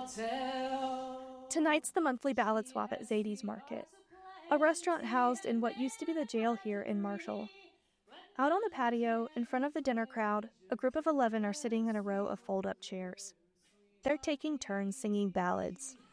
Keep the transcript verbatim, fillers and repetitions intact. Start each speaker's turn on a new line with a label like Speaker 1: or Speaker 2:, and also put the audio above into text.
Speaker 1: tell.
Speaker 2: Tonight's the monthly ballad swap at Zadie's Market, a restaurant housed in what used to be the jail here in Marshall. Out on the patio, in front of the dinner crowd, a group of eleven are sitting in a row of fold-up chairs. They're taking turns singing ballads,